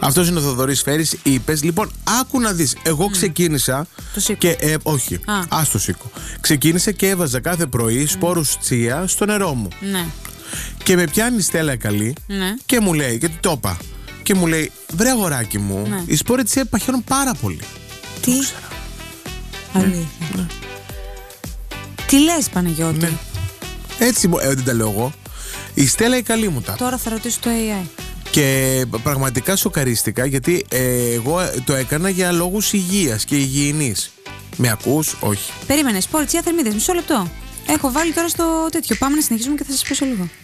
Αυτός είναι ο Θοδωρής Φέρης, είπες. Λοιπόν, άκου να δεις. Εγώ ξεκίνησα. Το σήκω. Και, όχι, ας το σήκω. Ξεκίνησα και έβαζα κάθε πρωί σπόρους τσία στο νερό μου. Ναι. Και με πιάνει η Στέλλα καλή και μου λέει, γιατί το είπα. Και μου λέει, βρε αγοράκι μου, οι σπόροι τσία παχαίνουν πάρα πολύ. Τι? Αλήθεια. Ναι. Τι λες, Παναγιώτη? Ναι. Έτσι δεν τα λέω εγώ. Η Στέλλα η καλή μου τα. Τώρα θα ρωτήσω το AI. Και πραγματικά σοκαρίστηκα, γιατί εγώ το έκανα για λόγους υγείας και υγιεινής. Με ακούς? Όχι. Περίμενε, σπόροι τσία θερμίδες, μισό λεπτό. Έχω βάλει τώρα στο τέτοιο. Πάμε να συνεχίσουμε και θα σας πω σε λίγο.